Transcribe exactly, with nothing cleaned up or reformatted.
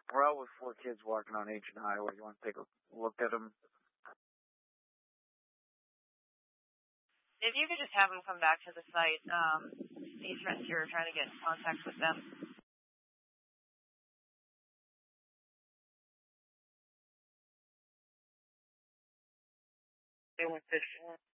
We're out with four kids walking on Ancient Highway. You want to take a look at them? If you could just have them come back to the site, um, these friends here are trying to get in contact with them. They went fishing.